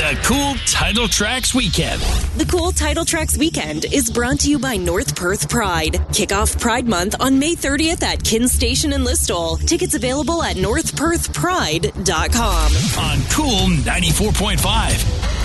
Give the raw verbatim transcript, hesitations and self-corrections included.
The Cool Title Tracks Weekend. The Cool Title Tracks Weekend is brought to you by North Perth Pride. Kick off Pride Month on May thirtieth at Kin Station in Listowel. Tickets available at north perth pride dot com. On Cool ninety-four point five.